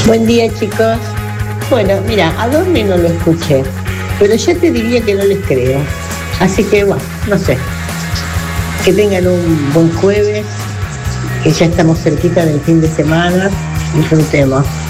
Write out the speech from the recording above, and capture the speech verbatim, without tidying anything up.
Buen día, chicos. Bueno, mira, a Dorni no lo escuché, pero ya te diría que no les creo. Así que, bueno, no sé. Que tengan un buen jueves, que ya estamos cerquita del fin de semana. Disfrutemos.